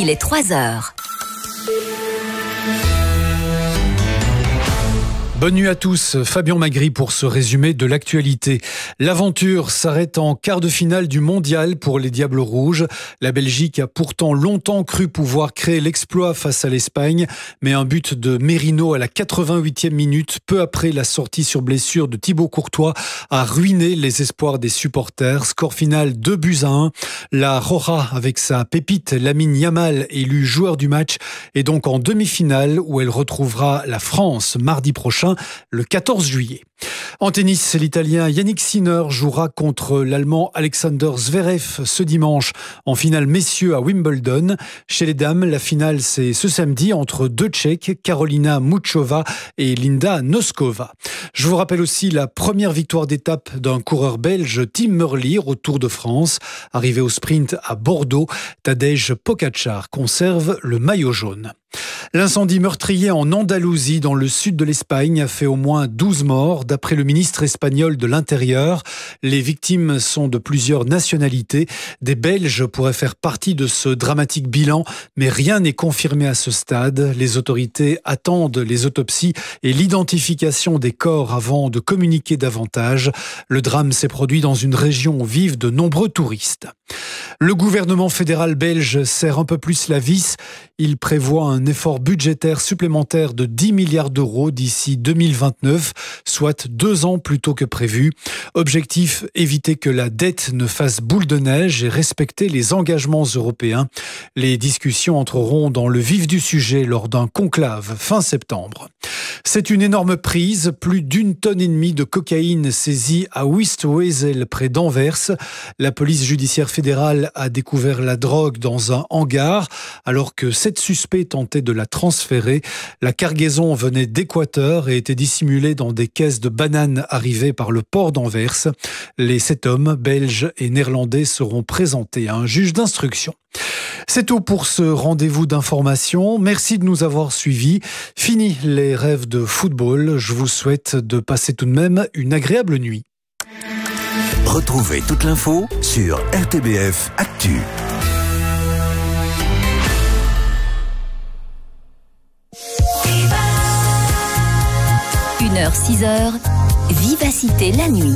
il est 3h. Bonne nuit à tous, Fabien Magri pour ce résumé de l'actualité. L'aventure s'arrête en quart de finale du mondial pour les Diables Rouges. La Belgique a pourtant longtemps cru pouvoir créer l'exploit face à l'Espagne, mais un but de Merino à la 88e minute, peu après la sortie sur blessure de Thibaut Courtois, a ruiné les espoirs des supporters. Score final 2-1. La Roja, avec sa pépite Lamine Yamal, élu joueur du match, est donc en demi-finale où elle retrouvera la France mardi prochain, le 14 juillet. En tennis, l'Italien Yannick Sinner jouera contre l'Allemand Alexander Zverev ce dimanche en finale messieurs à Wimbledon. Chez les dames, la finale c'est ce samedi entre deux Tchèques, Karolina Muchova et Linda Noskova. Je vous rappelle aussi la première victoire d'étape d'un coureur belge, Tim Merlier, au Tour de France. Arrivé au sprint à Bordeaux, Tadej Pogačar conserve le maillot jaune. L'incendie meurtrier en Andalousie, dans le sud de l'Espagne, a fait au moins 12 morts. D'après le ministre espagnol de l'Intérieur, les victimes sont de plusieurs nationalités. Des Belges pourraient faire partie de ce dramatique bilan, mais rien n'est confirmé à ce stade. Les autorités attendent les autopsies et l'identification des corps avant de communiquer davantage. Le drame s'est produit dans une région où vivent de nombreux touristes. Le gouvernement fédéral belge serre un peu plus la vis. Il prévoit un effort budgétaire supplémentaire de 10 milliards d'euros d'ici 2029, soit 2 ans plus tôt que prévu. Objectif, éviter que la dette ne fasse boule de neige et respecter les engagements européens. Les discussions entreront dans le vif du sujet lors d'un conclave fin septembre. C'est une énorme prise, plus d'1,5 tonne de cocaïne saisie à Wistwezel près d'Anvers. La police judiciaire fédérale a découvert la drogue dans un hangar alors que 7 suspects tentaient de la transférer. La cargaison venait d'Équateur et était dissimulée dans des caisses de bananes arrivées par le port d'Anvers. Les 7 hommes, belges et néerlandais, seront présentés à un juge d'instruction. C'est tout pour ce rendez-vous d'information. Merci de nous avoir suivis. Fini les rêves de football. Je vous souhaite de passer tout de même une agréable nuit. Retrouvez toute l'info sur RTBF Actu. 1h, 6h, Vivacité la nuit.